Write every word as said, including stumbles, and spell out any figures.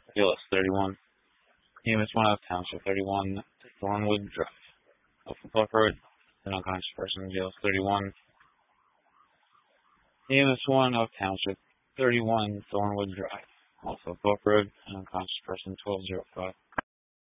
E L S thirty-one. E M S one of Township thirty-one, Thornwood Drive. Alpha Park Road, an unconscious person, E L S thirty-one. E M S one of Township thirty-one, Thornwood Drive. Also Park Road, an unconscious person, twelve oh five.